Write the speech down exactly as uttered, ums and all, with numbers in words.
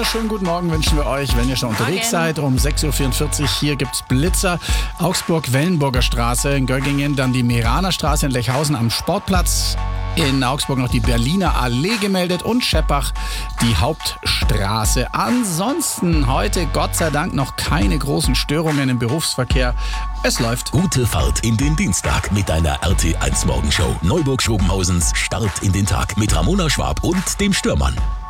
Schönen guten Morgen wünschen wir euch, wenn ihr schon unterwegs seid. Um sechs Uhr vierundvierzig hier gibt's Blitzer. Augsburg-Wellenburger Straße in Göggingen, dann die Meraner Straße in Lechhausen am Sportplatz. In Augsburg noch die Berliner Allee gemeldet und Scheppach die Hauptstraße. Ansonsten heute Gott sei Dank noch keine großen Störungen im Berufsverkehr. Es läuft. Gute Fahrt in den Dienstag mit deiner R T eins Morgenshow. Neuburg-Schrobenhausens Start in den Tag mit Ramona Schwab und dem Stürmann.